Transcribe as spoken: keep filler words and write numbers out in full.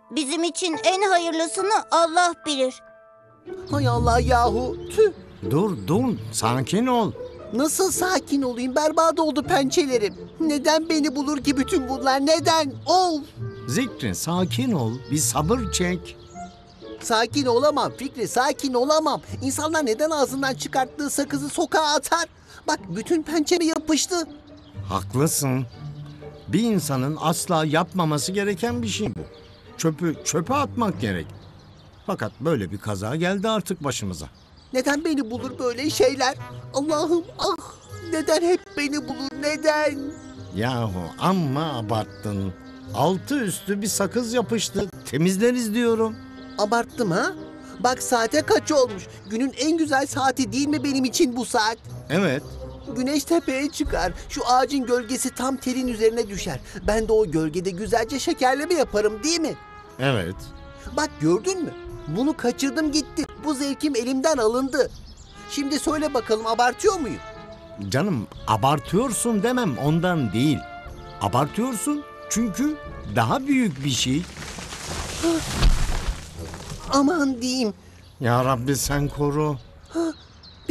Bizim için en hayırlısını Allah bilir. Hay Allah yahu. Tüh. Dur dur, sakin ol. Nasıl sakin olayım? Berbat oldu pençelerim. Neden beni bulur ki bütün bunlar? Neden? Of! Zikri, sakin ol. Bir sabır çek. Sakin olamam Fikri, sakin olamam. İnsanlar neden ağzından çıkarttığı sakızı sokağa atar? Bak bütün pençeme yapıştı. Haklısın. Bir insanın asla yapmaması gereken bir şey bu. Çöpü çöpe atmak gerek. Fakat böyle bir kaza geldi artık başımıza. Neden beni bulur böyle şeyler? Allah'ım ah! Neden hep beni bulur? Neden? Yahu amma abarttın. Altı üstü bir sakız yapıştı. Temizleriz diyorum. Abarttım ha? Bak saate kaç olmuş? Günün en güzel saati değil mi benim için bu saat? Evet. Güneş tepeye çıkar. Şu ağacın gölgesi tam telin üzerine düşer. Ben de o gölgede güzelce şekerleme yaparım değil mi? Evet. Bak gördün mü? Bunu kaçırdım gitti. Bu zevkim elimden alındı. Şimdi söyle bakalım abartıyor muyum? Canım, abartıyorsun demem, ondan değil. Abartıyorsun çünkü daha büyük bir şey. Aman diyeyim. Ya Rabbi sen koru. Ha,